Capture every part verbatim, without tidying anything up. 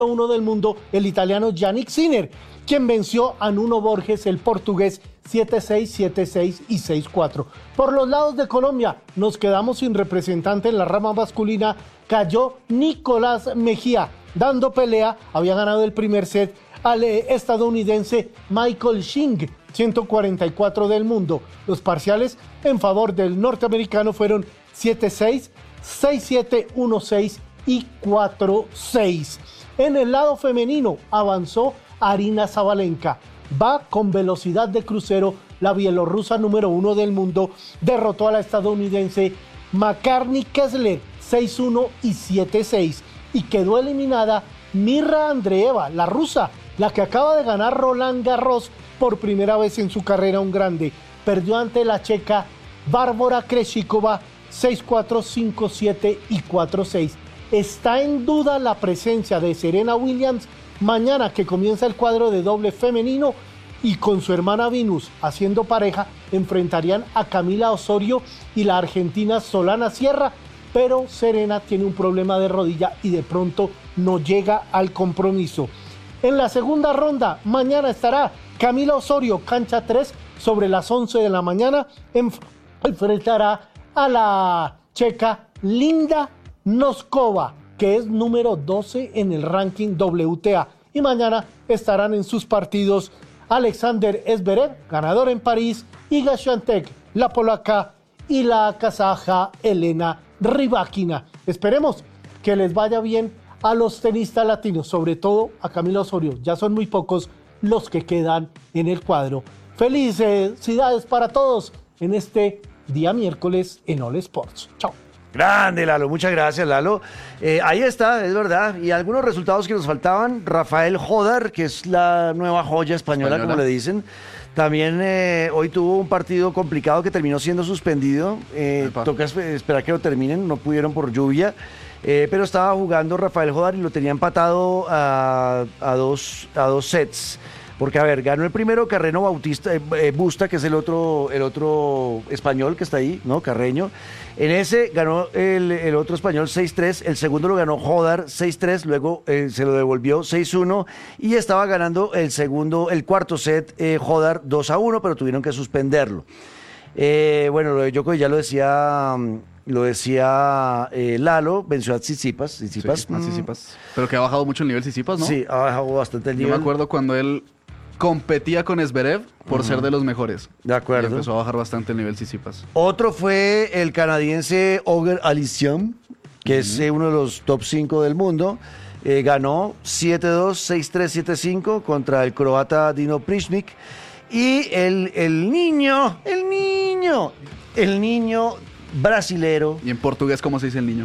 uno del mundo, el italiano Yannick Sinner, quien venció a Nuno Borges, el portugués, siete seis, siete seis y seis cuatro. Por los lados de Colombia, nos quedamos sin representante en la rama masculina. Cayó Nicolás Mejía, dando pelea. Había ganado el primer set al eh, estadounidense Michael Ching, ciento cuarenta y cuatro del mundo. Los parciales en favor del norteamericano fueron siete seis, seis siete, uno seis y cuatro seis. En el lado femenino avanzó Arina Sabalenka. Va con velocidad de crucero. La bielorrusa número uno del mundo derrotó a la estadounidense Makarny Kessler seis uno y siete seis. Y quedó eliminada Mirra Andreeva, la rusa, la que acaba de ganar Roland Garros por primera vez en su carrera un grande. Perdió ante la checa Bárbara Krejcikova seis cuatro, cinco siete y cuatro seis. Está en duda la presencia de Serena Williams mañana, que comienza el cuadro de doble femenino, y con su hermana Venus haciendo pareja enfrentarían a Camila Osorio y la argentina Solana Sierra, pero Serena tiene un problema de rodilla y de pronto no llega al compromiso. En la segunda ronda mañana estará Camila Osorio, cancha tres, sobre las once de la mañana, enf- enfrentará a la checa Linda Noskova, que es número doce en el ranking W T A. Y mañana estarán en sus partidos Alexander Zverev, ganador en París, Iga Świątek, la polaca, y la kazaja Elena Rybakina. Esperemos que les vaya bien a los tenistas latinos, sobre todo a Camila Osorio. Ya son muy pocos los que quedan en el cuadro. Felicidades para todos en este día miércoles en All Sports. Chao. Grande, Lalo, muchas gracias, Lalo. Eh, ahí está, es verdad. Y algunos resultados que nos faltaban. Rafael Jodar, que es la nueva joya española, española. como le dicen. También eh, hoy tuvo un partido complicado que terminó siendo suspendido. Eh, toca esperar que lo terminen, no pudieron por lluvia. Eh, pero estaba jugando Rafael Jodar y lo tenía empatado a, a, dos, a dos sets. Porque, a ver, ganó el primero Carreño Bautista, eh, Busta, que es el otro, el otro español que está ahí, ¿no? Carreño. En ese ganó el, el otro español seis tres, el segundo lo ganó Jodar seis tres, luego eh, se lo devolvió seis uno y estaba ganando el segundo, el cuarto set eh, Jodar dos a uno, pero tuvieron que suspenderlo. Eh, bueno, lo de Djokovic ya lo decía... Lo decía eh, Lalo, venció a Tsitsipas. Tsitsipas, sí, a Tsitsipas. Pero que ha bajado mucho el nivel Tsitsipas, ¿no? Sí, ha bajado bastante el nivel. Yo me acuerdo cuando él competía con Zverev por uh-huh. ser de los mejores. De acuerdo. Y empezó a bajar bastante el nivel Tsitsipas. Otro fue el canadiense Auger Aliassime, que uh-huh. es eh, uno de los top cinco del mundo. Eh, ganó siete dos, seis tres, siete cinco contra el croata Dino Prišnik. Y el, el niño, el niño, el niño... brasilero. ¿Y en portugués cómo se dice el niño?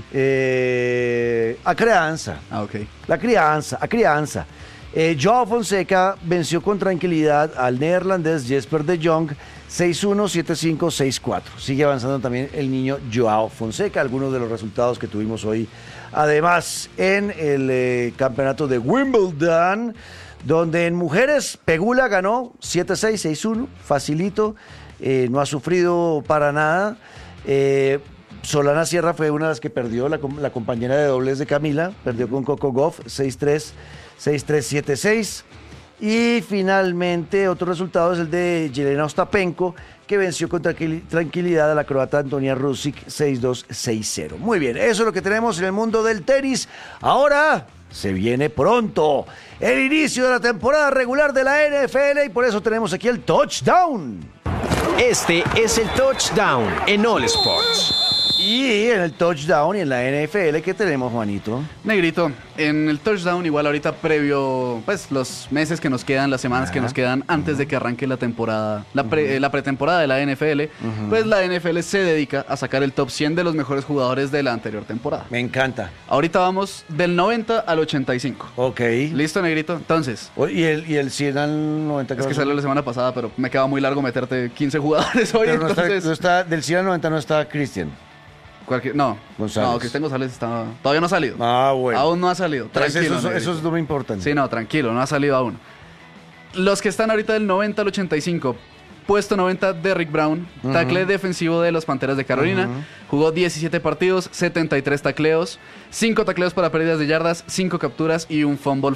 Eh, a crianza. Ah, ok. La crianza, a crianza. Eh, Joao Fonseca venció con tranquilidad al neerlandés Jesper de Jong seis uno, siete cinco, seis cuatro. Sigue avanzando también el niño Joao Fonseca. Algunos de los resultados que tuvimos hoy. Además, en el eh, campeonato de Wimbledon, donde en mujeres Pegula ganó siete seis, seis uno, facilito. Eh, no ha sufrido para nada. Eh, Solana Sierra fue una de las que perdió, la, la compañera de dobles de Camila, perdió con Coco Gauff seis tres, seis tres, siete seis. Y finalmente otro resultado es el de Jelena Ostapenko, que venció con tranquilidad a la croata Antonia Rusic seis dos, seis cero. Muy bien, eso es lo que tenemos en el mundo del tenis. Ahora se viene pronto el inicio de la temporada regular de la N F L y por eso tenemos aquí el touchdown. Este es el touchdown en All Sports. Y en el touchdown y en la N F L, ¿qué tenemos, Juanito? Negrito, en el touchdown, igual ahorita previo, pues los meses que nos quedan, las semanas Ajá. que nos quedan antes uh-huh. de que arranque la temporada, la, pre, uh-huh. eh, la pretemporada de la N F L, uh-huh. pues la N F L se dedica a sacar el top cien de los mejores jugadores de la anterior temporada. Me encanta. Ahorita vamos del noventa al ochenta y cinco. Ok. ¿Listo, Negrito? Entonces. ¿Y el, y el cien al noventa? Es que salió la semana pasada, pero me queda muy largo meterte quince jugadores hoy. Pero no entonces... está, no está, del cien al noventa no está Cristian. Cualquier, no, González. no, Cristian González está, todavía no ha salido. Ah, bueno. Aún no ha salido. Tranquilo. Eso, eso es no me importa. Sí, no, tranquilo, no ha salido aún. Los que están ahorita del noventa al ochenta y cinco, Puesto noventa, Derrick Brown, Ujú. tackle defensivo de los Panteras de Carolina. Ujú. Jugó diecisiete partidos, setenta y tres tacleos, cinco tacleos para pérdidas de yardas, cinco capturas y un fumble